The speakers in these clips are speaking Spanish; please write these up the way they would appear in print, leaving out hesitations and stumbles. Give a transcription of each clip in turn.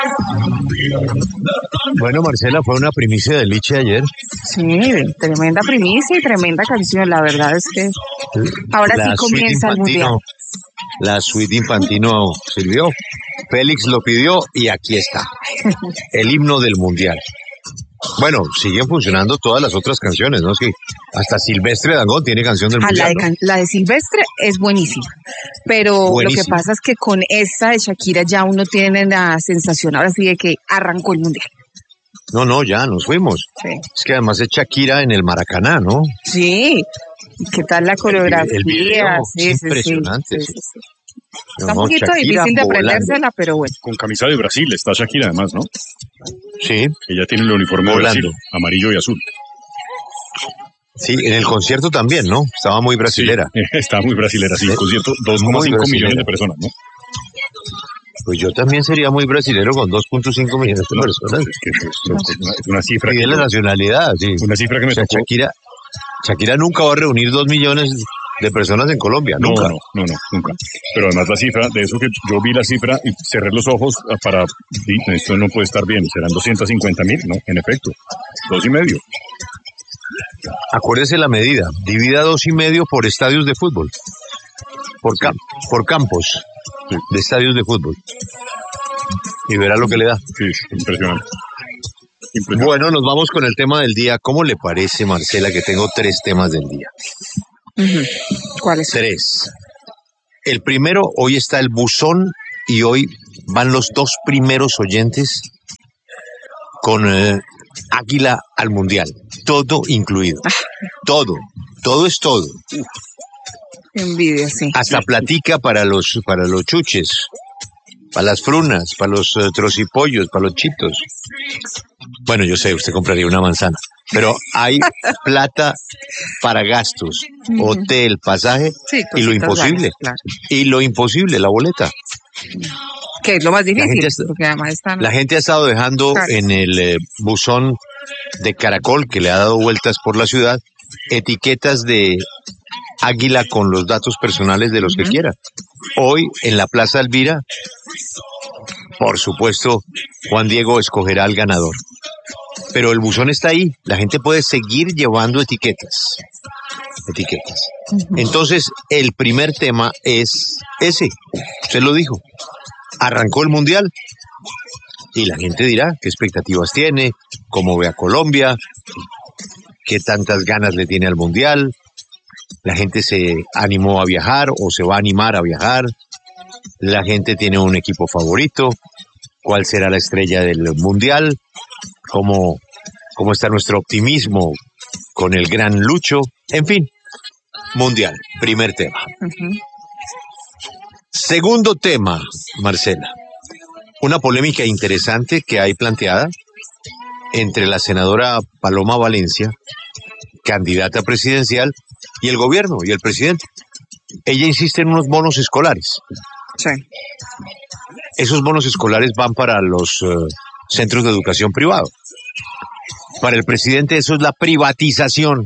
Bueno, Marcela, fue una primicia de Liche ayer. Sí, tremenda primicia y tremenda canción. La verdad es que ahora sí comienza el mundial. La suite Infantino sirvió. Félix lo pidió y aquí está. El himno del mundial. Bueno, siguen funcionando todas las otras canciones, ¿no? Sí, hasta Silvestre Dangond tiene canción del mundial, ¿no? La de Silvestre es buenísima, pero buenísima. Lo que pasa es que con esta de Shakira ya uno tiene la sensación ahora sí de que arrancó el mundial. No, ya nos fuimos. Sí. Es que además es Shakira en el Maracaná, ¿no? Sí. ¿Qué tal la coreografía? El video es impresionante. Sí. Está un poquito Shakira difícil de aprendérsela, pero bueno. Con camisa de Brasil está Shakira además, ¿no? Sí. Ella tiene el uniforme volando. De Brasil, amarillo y azul. Sí, en el concierto también, ¿no? Estaba muy brasilera. Sí, estaba muy brasilera, sí. El concierto, 2,5 millones de personas, ¿no? Pues yo también sería muy brasilero con 2.5 millones de personas. Es que es una cifra. Y de la nacionalidad, sí. Una cifra que me tocó. Shakira nunca va a reunir 2 millones de personas en Colombia, nunca. No, nunca. Pero además la cifra, de eso que yo vi la cifra y cerré los ojos para, esto no puede estar bien, serán 250,000, ¿no? En efecto, 2,5. Acuérdese la medida, divida 2,5 por estadios de fútbol, por campos de estadios de fútbol. Y verá lo que le da. Sí, impresionante. Bueno, nos vamos con el tema del día. ¿Cómo le parece, Marcela, que tengo 3 temas del día? ¿Cuáles? 3. El primero, hoy está el buzón y hoy van los 2 primeros oyentes con Águila al Mundial. Todo incluido. Todo es todo. Envidia, sí. Hasta platica para los chuches, para las frunas, para los trocipollos, para los chitos. Bueno, yo sé, usted compraría una manzana, pero hay plata para gastos, hotel, pasaje, sí, y lo imposible, claro. Y lo imposible, la boleta. Que es lo más difícil, porque además la gente ha estado dejando en el buzón de Caracol, que le ha dado vueltas por la ciudad, etiquetas de Águila con los datos personales de los que quiera. Hoy, en la Plaza Elvira, por supuesto, Juan Diego escogerá al ganador. Pero el buzón está ahí, la gente puede seguir llevando etiquetas. Entonces, el primer tema es ese, usted lo dijo, arrancó el Mundial y la gente dirá qué expectativas tiene, cómo ve a Colombia, qué tantas ganas le tiene al Mundial, la gente se animó a viajar o se va a animar a viajar, la gente tiene un equipo favorito, cuál será la estrella del Mundial, cómo está nuestro optimismo con el gran Lucho, en fin, Mundial, primer tema. Segundo tema, Marcela, una polémica interesante que hay planteada entre la senadora Paloma Valencia, candidata presidencial, y el gobierno y el presidente. Ella insiste en unos bonos escolares. Sí. Esos bonos escolares van para los centros de educación privado. Para el presidente eso es la privatización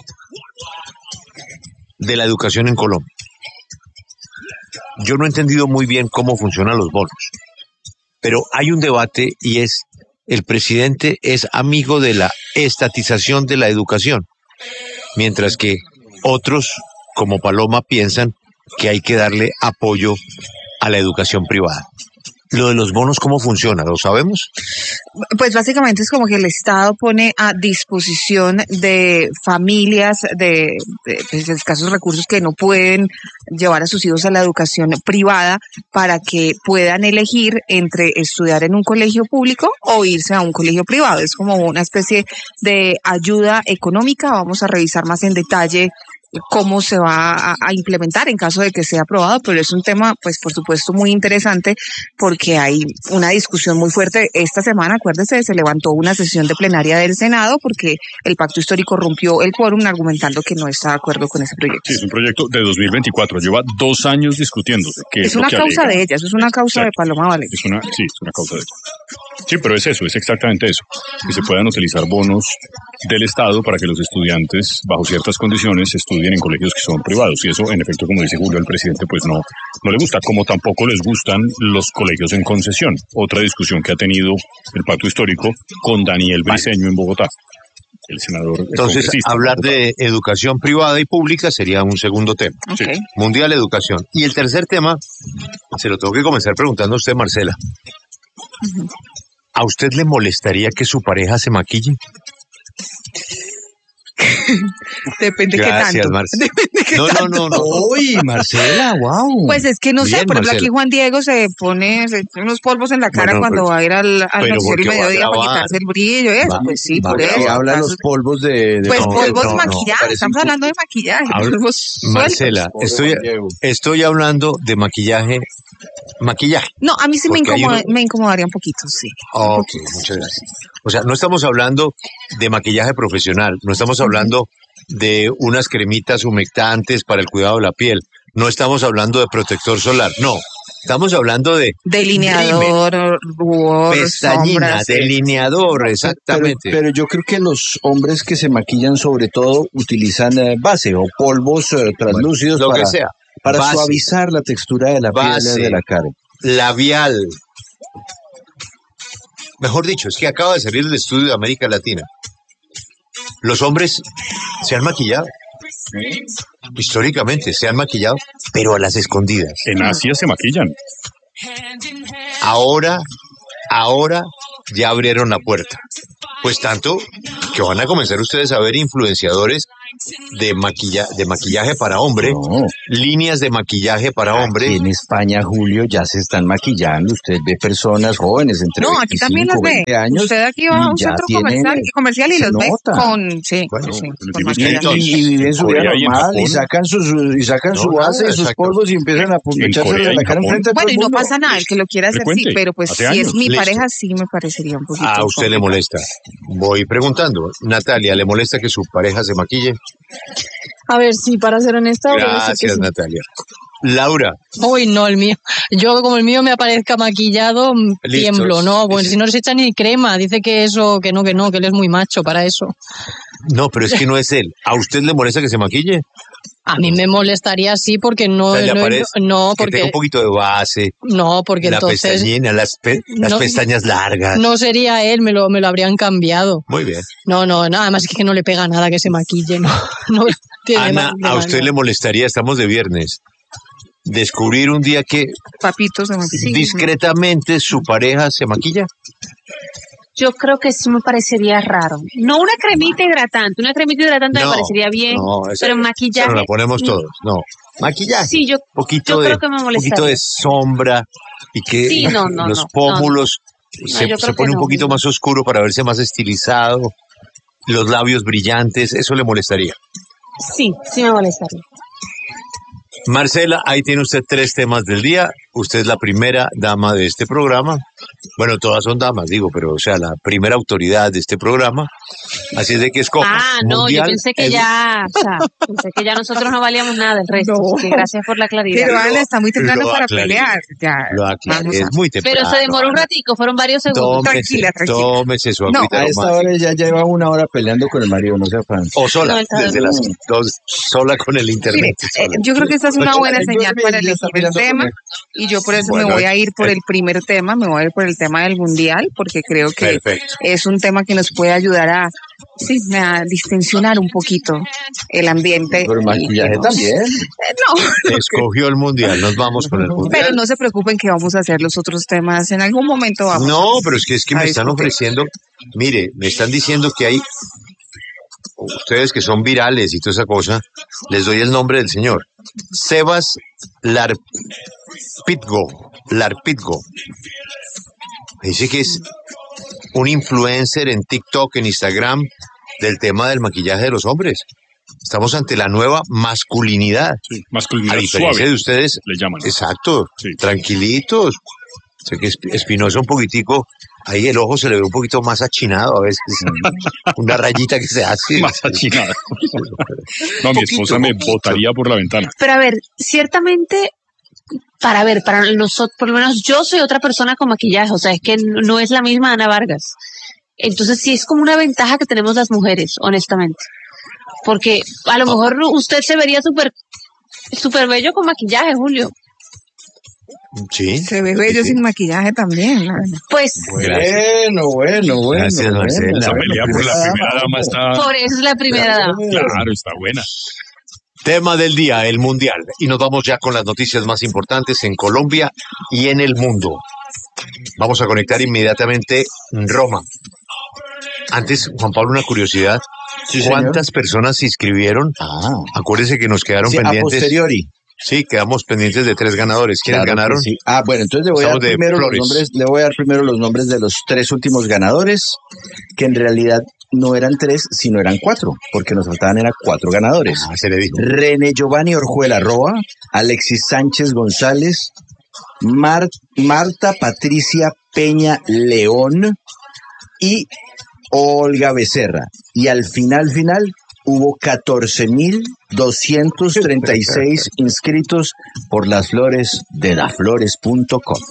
de la educación en Colombia. Yo no he entendido muy bien cómo funcionan los bonos, pero hay un debate y es, el presidente es amigo de la estatización de la educación, mientras que otros, como Paloma, piensan que hay que darle apoyo a la educación privada. Lo de los bonos, ¿cómo funciona? ¿Lo sabemos? Pues básicamente es como que el Estado pone a disposición de familias de escasos recursos que no pueden llevar a sus hijos a la educación privada para que puedan elegir entre estudiar en un colegio público o irse a un colegio privado. Es como una especie de ayuda económica. Vamos a revisar más en detalle cómo se va a implementar en caso de que sea aprobado, pero es un tema, pues por supuesto, muy interesante porque hay una discusión muy fuerte. Esta semana, acuérdese, se levantó una sesión de plenaria del Senado porque el pacto histórico rompió el quórum argumentando que no está de acuerdo con ese proyecto. Sí, es un proyecto de 2024, lleva 2 años discutiéndose. Es una causa de ella, eso es una causa de Paloma Valencia. Sí, es una causa de ella. Sí, pero es eso, es exactamente eso, que se puedan utilizar bonos del Estado para que los estudiantes, bajo ciertas condiciones, estudien en colegios que son privados. Y eso, en efecto, como dice Julio, al presidente, pues no le gusta, como tampoco les gustan los colegios en concesión. Otra discusión que ha tenido el Pacto Histórico con Daniel Briceño en Bogotá, el senador. Entonces, hablar de educación privada y pública sería un segundo tema. Okay. Sí. Mundial, educación. Y el tercer tema, se lo tengo que comenzar preguntando a usted, Marcela. ¿A usted le molestaría que su pareja se maquille? Depende Gracias, qué tanto. Marcela. Depende No. Uy, Marcela, wow. Pues es que no sé, Bien, por ejemplo, Marcela. aquí Juan Diego se pone unos polvos en la cara Bueno, cuando va a ir al pero noticiero porque y va a mediodía para grabar. quitarse el brillo y eso. Pues sí, por ¿Qué eso. habla Entonces, los polvos de pues no, polvos no, maquillaje, parece estamos un hablando de maquillaje, Habla- polvos sueltos. Marcela, estoy hablando de maquillaje. Maquillaje. No, a mí sí Porque hay uno- me incomodaría un poquito, sí. Ok, muchas gracias. O sea, no estamos hablando de maquillaje profesional, no estamos hablando de unas cremitas humectantes para el cuidado de la piel, no estamos hablando de protector solar, no. Estamos hablando de Delineador, rubor, pestañina, sombras. delineador, exactamente. Pero yo creo que los hombres que se maquillan sobre todo utilizan base o polvos translúcidos lo que sea. para Base, suavizar la textura de la Base. piel de la cara. labial. Mejor dicho, es que acaba de salir el estudio de América Latina. Los hombres se han maquillado. Históricamente se han maquillado, pero a las escondidas. En Asia se maquillan. Ahora ya abrieron la puerta. Pues tanto que van a comenzar ustedes a ver influenciadores de maquillaje para hombre, No. líneas de maquillaje para hombre. Aquí en España, Julio, ya se están maquillando. Usted ve personas jóvenes entre No, aquí 25, también las ve. 20 años. Usted aquí va a un y ya centro tienen- comercial y se los ve nota. con, sí, Bueno, sí, pero con tienes que maquillaje. entonces, Y viven su vida Corea y en normal y Japón. sacan No, su base nada, y sus exacto. polvos y empiezan a echárselo Corea en y la en cara Japón. enfrente de todo Bueno, el y no mundo. pasa nada, el que lo quiera hacer, sí, Frecuente, pero pues hace si años. es mi Listo. pareja, sí me parecería un poquito A usted le complicado. molesta. Voy preguntando. Natalia, ¿le molesta que su pareja se maquille? A ver, sí, para ser honesta, voy a decir que Gracias, sí. Natalia. Laura, Uy, no, el mío. Yo, como el mío me aparezca maquillado, Listos. tiemblo, ¿no? Bueno, si no se echa ni crema, dice que eso, que no, que él es muy macho para eso. no, pero es que no es él. ¿A usted le molesta que se maquille? A mí me molestaría sí, porque no, O sea, ¿le no, aparece no, que tenga porque, un poquito de base, no, porque la entonces pestañina, las no- pestañas largas. no sería él, me lo habrían cambiado. Muy bien. No, además es que no le pega nada que se maquille, no, no tiene Ana, mal- ¿a mal- usted le molestaría, estamos de viernes, descubrir un día que Papitos de maquillaje. discretamente su pareja se maquilla? Yo creo que eso me parecería raro. No una cremita hidratante. Una cremita hidratante me parecería bien. No, esa, pero esa maquillaje. no la ponemos todos. No, maquillaje. Sí, yo Poquito creo de, que me poquito molestaría. de sombra y que Sí, no, los no, pómulos se yo creo pone que un no. poquito más oscuro para verse más estilizado, los labios brillantes, eso le molestaría. Sí me molestaría. Marcela, ahí tiene usted 3 temas del día. Usted es la primera dama de este programa. Bueno, todas son damas, digo, pero o sea, la primera autoridad de este programa. Así es de que escoja. Ah, no, yo Mundial, pensé que pensé que ya nosotros no valíamos nada del resto. No. Así que gracias por la claridad. Pero Ana, está muy temprano lo para aclaré. pelear. Ya, Lo aclaré, vamos a- es muy temprano. Pero se demoró un Ana. ratico, fueron varios segundos. Tranquila. Tómese su No, agüita A esta aromática. hora ya lleva 1 hora peleando con el marido, no sea fan. O sola, No, está desde bien. las 2, sola con el Mire, internet. sola. yo creo que esta es una buena Yo señal me- para ya elegir está el peleando con tema él. y yo por eso Bueno, me voy a ir por el primer tema, me voy a ir por el tema del mundial porque creo que Perfecto. es un tema que nos puede ayudar a distensionar un poquito el ambiente. Pero el y maquillaje que nos- también. No, Escogió el mundial, nos vamos con el pero mundial. no se preocupen que vamos a hacer los otros temas en algún momento. Vamos. No, pero es que a me están discutir. ofreciendo, mire, me están diciendo que hay, ustedes que son virales y toda esa cosa, les doy el nombre del señor. Sebas Larpitgo. Dice que es un influencer en TikTok, en Instagram, del tema del maquillaje de los hombres. Estamos ante la nueva masculinidad. Sí, A masculinidad diferencia suave, de ustedes, le llaman. exacto, Sí. tranquilitos. Sé que Espinosa un poquitico, ahí el ojo se le ve un poquito más achinado a veces. Una rayita que se hace. Más achinada. No, mi Poquito, esposa me poquito. botaría por la ventana. Pero a ver, ciertamente para nosotros, por lo menos yo soy otra persona con maquillaje, o sea, es que no es la misma Ana Vargas. Entonces sí es como una ventaja que tenemos las mujeres, honestamente. Porque a lo mejor usted se vería súper bello con maquillaje, Julio. Sí. Se ve bello sin maquillaje también. ¿No? Pues Bueno. Gracias, Marcela. Esa pelea por la primera dama está... por eso es la primera dama. Claro, está buena. Tema del día, el Mundial. Y nos vamos ya con las noticias más importantes en Colombia y en el mundo. Vamos a conectar inmediatamente Roma. Antes, Juan Pablo, una curiosidad. Sí, señor. ¿Cuántas personas se inscribieron? Acuérdese que nos quedaron Sí, a pendientes. posteriori. Sí, quedamos pendientes de 3 ganadores. ¿Quiénes Claro que ganaron? sí. Bueno, entonces le voy a dar primero los nombres de los 3 últimos ganadores, que en realidad no eran 3, sino eran 4, porque nos faltaban 4 ganadores. Se le dijo. René Giovanni Orjuela Roa, Alexis Sánchez González, Marta Patricia Peña León y Olga Becerra. Y al final hubo 14.236 inscritos por las flores de daflores.com.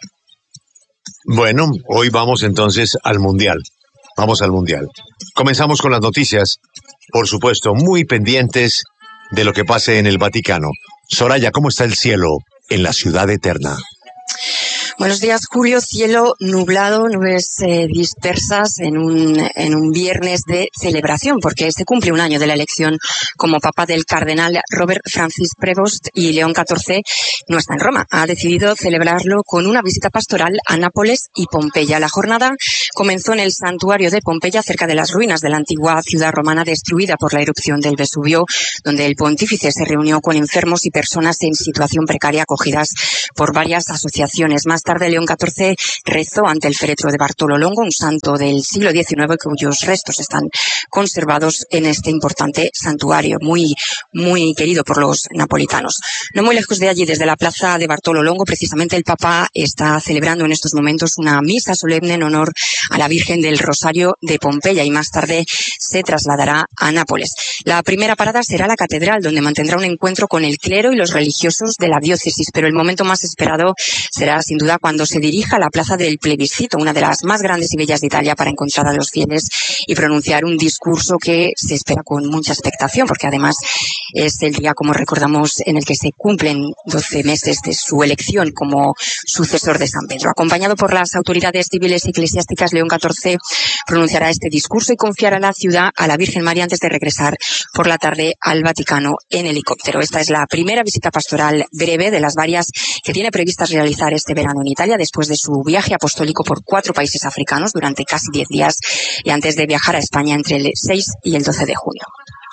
Bueno, hoy vamos entonces al Mundial. Vamos al Mundial. Comenzamos con las noticias, por supuesto, muy pendientes de lo que pase en el Vaticano. Soraya, ¿cómo está el cielo en la ciudad eterna? Buenos días, Julio. Cielo nublado, nubes dispersas en un viernes de celebración, porque se cumple un año de la elección como papa del cardenal Robert Francis Prevost, y León XIV no está en Roma. Ha decidido celebrarlo con una visita pastoral a Nápoles y Pompeya. La jornada comenzó en el santuario de Pompeya, cerca de las ruinas de la antigua ciudad romana destruida por la erupción del Vesubio, donde el pontífice se reunió con enfermos y personas en situación precaria acogidas por varias asociaciones. Más tarde, León XIV rezó ante el féretro de Bartolo Longo, un santo del siglo XIX cuyos restos están conservados en este importante santuario, muy querido por los napolitanos. No muy lejos de allí, desde la plaza de Bartolo Longo, precisamente el Papa está celebrando en estos momentos una misa solemne en honor a la Virgen del Rosario de Pompeya, y más tarde se trasladará a Nápoles. La primera parada será la catedral, donde mantendrá un encuentro con el clero y los religiosos de la diócesis, pero el momento más esperado será sin duda cuando se dirija a la plaza del Plebiscito, una de las más grandes y bellas de Italia, para encontrar a los fieles y pronunciar un discurso que se espera con mucha expectación, porque además es el día, como recordamos, en el que se cumplen 12 meses de su elección como sucesor de San Pedro. Acompañado por las autoridades civiles y eclesiásticas, León XIV pronunciará este discurso y confiará la ciudad a la Virgen María antes de regresar por la tarde al Vaticano en helicóptero. Esta es la primera visita pastoral breve de las varias que tiene previstas realizar este verano en Italia, después de su viaje apostólico por 4 países africanos durante casi 10 días y antes de viajar a España entre el 6 y el 12 de junio.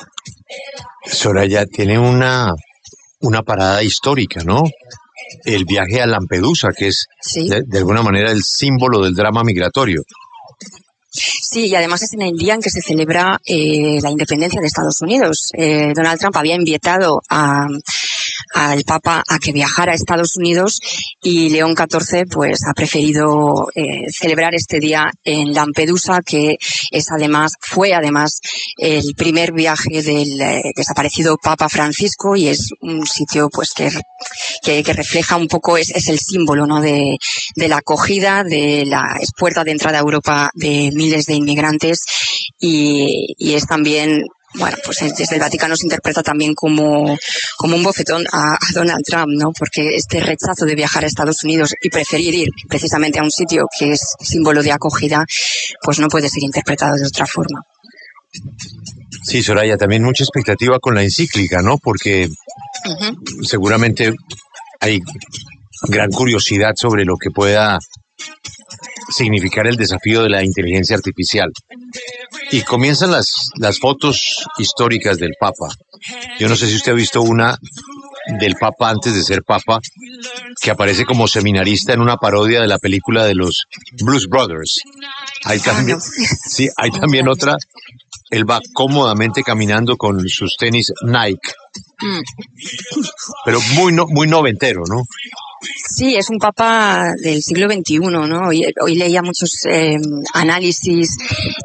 Soraya, tiene una parada histórica, ¿no? El viaje a Lampedusa, que es Sí. de alguna manera el símbolo del drama migratorio. Sí, y además es en el día en que se celebra la independencia de Estados Unidos. Donald Trump había invitado al Papa a que viajara a Estados Unidos, y León XIV pues ha preferido celebrar este día en Lampedusa, que fue además el primer viaje del desaparecido Papa Francisco, y es un sitio pues que refleja un poco, es el símbolo, ¿no?, de la acogida, es puerta de entrada a Europa de miles de inmigrantes, y es también, bueno, pues desde el Vaticano se interpreta también como un bofetón a Donald Trump, ¿no? Porque este rechazo de viajar a Estados Unidos y preferir ir precisamente a un sitio que es símbolo de acogida, pues no puede ser interpretado de otra forma. Sí, Soraya, también mucha expectativa con la encíclica, ¿no? Porque seguramente hay gran curiosidad sobre lo que pueda significar el desafío de la inteligencia artificial. Y comienzan las fotos históricas del Papa. Yo no sé si usted ha visto una del Papa antes de ser Papa, que aparece como seminarista en una parodia de la película de los Blues Brothers. Hay también otra. Él va cómodamente caminando con sus tenis Nike. Pero muy noventero, ¿no? Sí, es un papa del siglo XXI, ¿no? Hoy leía muchos análisis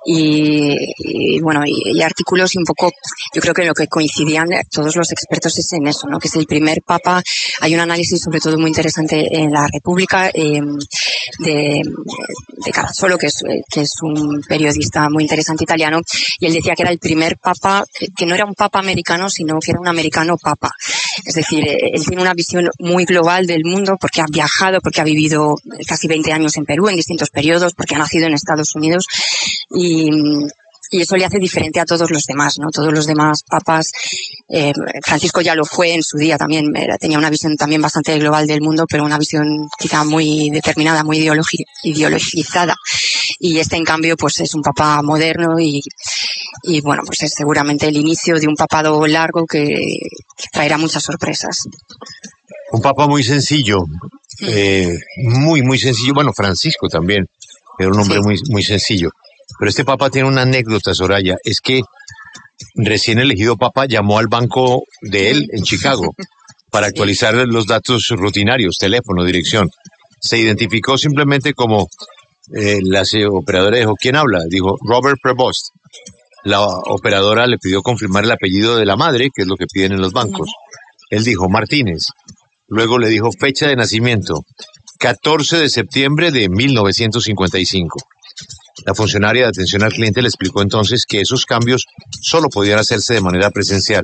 y artículos y un poco, yo creo que lo que coincidían todos los expertos es en eso, ¿no? Que es el primer papa. Hay un análisis sobre todo muy interesante en la República de Carazzolo, que es un periodista muy interesante italiano, y él decía que era el primer papa, que no era un papa americano, sino que era un americano papa. Es decir, él tiene una visión muy global del mundo porque ha viajado, porque ha vivido casi 20 años en Perú en distintos periodos, porque ha nacido en Estados Unidos y eso le hace diferente a todos los demás, ¿no? Todos los demás papas, Francisco ya lo fue en su día también, tenía una visión también bastante global del mundo, pero una visión quizá muy determinada, muy ideologizada. Y este, en cambio, pues es un papa moderno y bueno, pues es seguramente el inicio de un papado largo que traerá muchas sorpresas. Un papa muy sencillo, muy sencillo. Bueno, Francisco también era un hombre muy sencillo. Pero este papa tiene una anécdota, Soraya, es que recién elegido papa llamó al banco de él en Chicago para actualizar los datos rutinarios, teléfono, dirección. Se identificó simplemente como la operadora dijo, ¿quién habla? Dijo, Robert Prevost. La operadora le pidió confirmar el apellido de la madre, que es lo que piden en los bancos. Él dijo, Martínez. Luego le dijo, fecha de nacimiento, 14 de septiembre de 1955. La funcionaria de atención al cliente le explicó entonces que esos cambios solo podían hacerse de manera presencial.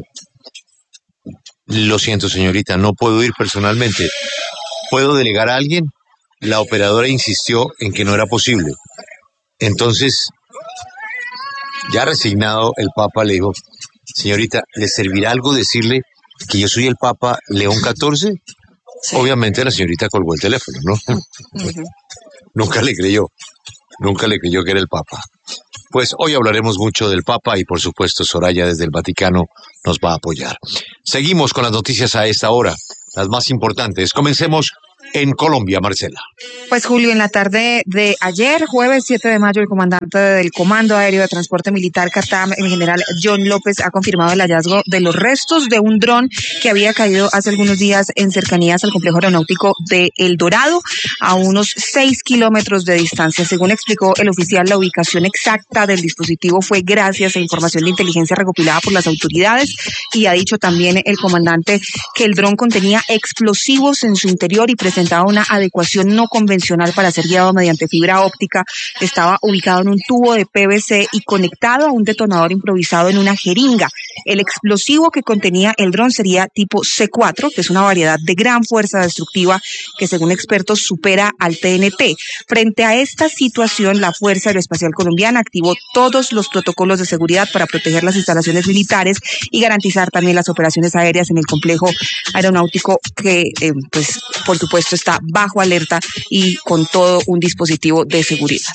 Lo siento, señorita, no puedo ir personalmente. ¿Puedo delegar a alguien? La operadora insistió en que no era posible. Entonces, ya resignado, el Papa le dijo, señorita, ¿le servirá algo decirle que yo soy el Papa León XIV? Sí. Obviamente la señorita colgó el teléfono, ¿no? Nunca le creyó que era el Papa. Pues hoy hablaremos mucho del Papa y por supuesto Soraya desde el Vaticano nos va a apoyar. Seguimos con las noticias a esta hora, las más importantes. Comencemos en Colombia, Marcela. Pues Julio, en la tarde de ayer, jueves 7 de mayo, el comandante del Comando Aéreo de Transporte Militar CATAM, el general John López, ha confirmado el hallazgo de los restos de un dron que había caído hace algunos días en cercanías al complejo aeronáutico de El Dorado, a unos 6 kilómetros de distancia. Según explicó el oficial, la ubicación exacta del dispositivo fue gracias a información de inteligencia recopilada por las autoridades, y ha dicho también el comandante que el dron contenía explosivos en su interior y presentaba una adecuación no convencional para ser guiado mediante fibra óptica. Estaba ubicado en un tubo de PVC y conectado a un detonador improvisado en una jeringa. El explosivo que contenía el dron sería tipo C4, que es una variedad de gran fuerza destructiva que, según expertos, supera al TNT. Frente a esta situación, la Fuerza Aeroespacial Colombiana activó todos los protocolos de seguridad para proteger las instalaciones militares y garantizar también las operaciones aéreas en el complejo aeronáutico que, pues, por supuesto, está bajo alerta y con todo un dispositivo de seguridad.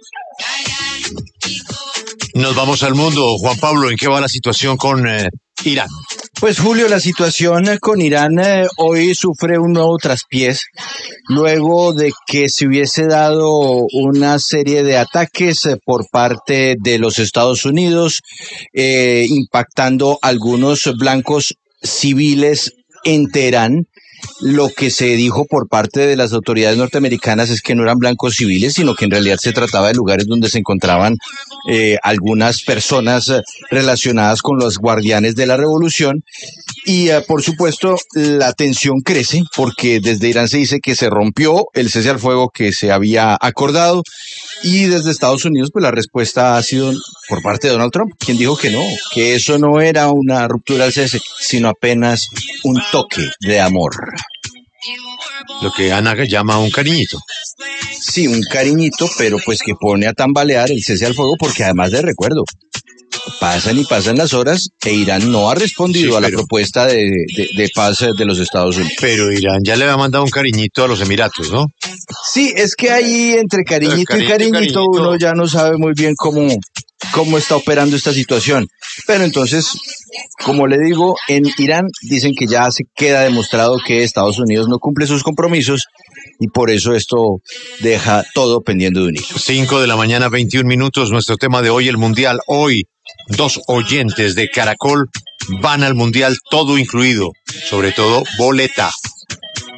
Nos vamos al mundo. Juan Pablo, ¿en qué va la situación con Irán? Pues Julio, la situación con Irán hoy sufre un nuevo traspiés luego de que se hubiese dado una serie de ataques por parte de los Estados Unidos, impactando algunos blancos civiles en Teherán. Lo que se dijo por parte de las autoridades norteamericanas es que no eran blancos civiles, sino que en realidad se trataba de lugares donde se encontraban algunas personas relacionadas con los guardianes de la revolución. Y por supuesto la tensión crece porque desde Irán se dice que se rompió el cese al fuego que se había acordado, y desde Estados Unidos pues la respuesta ha sido por parte de Donald Trump, quien dijo que no, que eso no era una ruptura del cese, sino apenas un toque de amor. Lo que Ana llama un cariñito. Sí, un cariñito, pero pues que pone a tambalear el cese al fuego, porque además de recuerdo, pasan y pasan las horas e Irán no ha respondido a la propuesta de paz de los Estados Unidos. Pero Irán ya le había mandado un cariñito a los Emiratos, ¿no? Sí, es que ahí entre cariñito y cariñito uno ya no sabe muy bien cómo está operando esta situación. Pero entonces, como le digo, en Irán dicen que ya se queda demostrado que Estados Unidos no cumple sus compromisos y por eso esto deja todo pendiendo de un hilo. 5 de la mañana, 21 minutos. Nuestro tema de hoy, el Mundial. Hoy, 2 oyentes de Caracol van al Mundial, todo incluido, sobre todo boleta.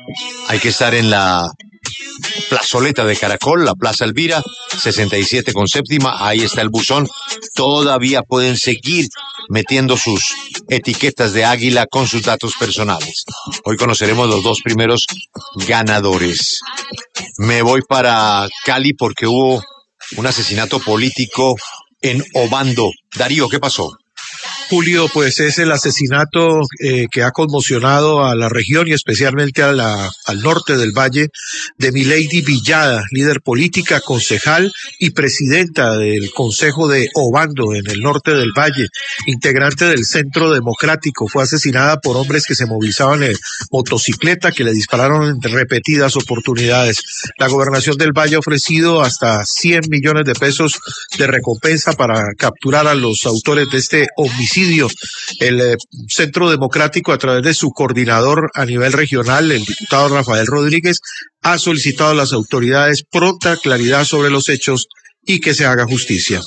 Hay que estar en la plazoleta de Caracol, la Plaza Elvira, 67 con séptima, ahí está el buzón. Todavía pueden seguir metiendo sus etiquetas de águila con sus datos personales. Hoy conoceremos los dos primeros ganadores. Me voy para Cali porque hubo un asesinato político en Obando. Darío, ¿qué pasó? Julio, pues es el asesinato que ha conmocionado a la región y especialmente al norte del valle de Milady Villada, líder política, concejal y presidenta del Consejo de Obando en el norte del valle, integrante del Centro Democrático. Fue asesinada por hombres que se movilizaban en motocicleta, que le dispararon en repetidas oportunidades. La gobernación del valle ha ofrecido hasta 100 millones de pesos de recompensa para capturar a los autores de este homicidio. El Centro Democrático, a través de su coordinador a nivel regional, el diputado Rafael Rodríguez, ha solicitado a las autoridades pronta claridad sobre los hechos y que se haga justicia.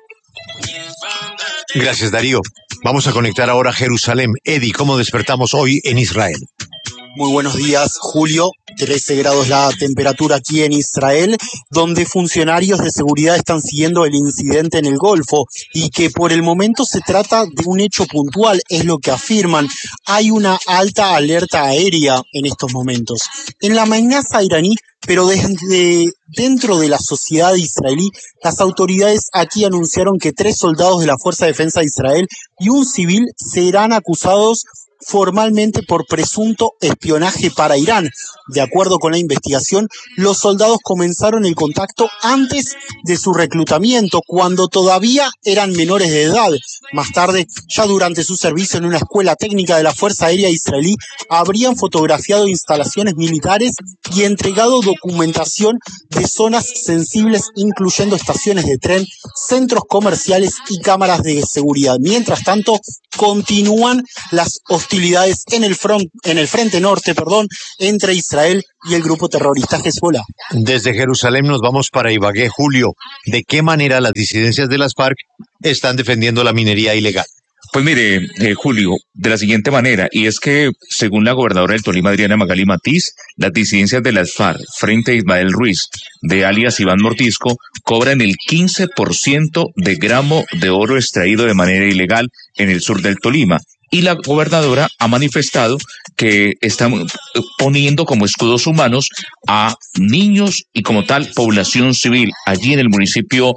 Gracias, Darío. Vamos a conectar ahora a Jerusalén. Eddie, ¿cómo despertamos hoy en Israel? Muy buenos días, Julio. 13 grados la temperatura aquí en Israel, donde funcionarios de seguridad están siguiendo el incidente en el Golfo y que por el momento se trata de un hecho puntual, es lo que afirman. Hay una alta alerta aérea en estos momentos. En la amenaza iraní, pero desde dentro de la sociedad israelí, las autoridades aquí anunciaron que 3 soldados de la Fuerza de Defensa de Israel y un civil serán acusados formalmente por presunto espionaje para Irán. De acuerdo con la investigación, los soldados comenzaron el contacto antes de su reclutamiento, cuando todavía eran menores de edad. Más tarde, ya durante su servicio en una escuela técnica de la Fuerza Aérea Israelí, habrían fotografiado instalaciones militares y entregado documentación de zonas sensibles, incluyendo estaciones de tren, centros comerciales y cámaras de seguridad. Mientras tanto, continúan las hostilidades en el frente norte, entre Israel y el grupo terrorista Hezbollah. Desde Jerusalén nos vamos para Ibagué. Julio, ¿de qué manera las disidencias de las FARC están defendiendo la minería ilegal? Pues mire, Julio, de la siguiente manera, y es que, según la gobernadora del Tolima, Adriana Magali Matiz, las disidencias de las FARC frente a Ismael Ruiz, de alias Iván Mortisco, cobran el 15% de gramo de oro extraído de manera ilegal en el sur del Tolima. Y la gobernadora ha manifestado que están poniendo como escudos humanos a niños y como tal población civil allí en el municipio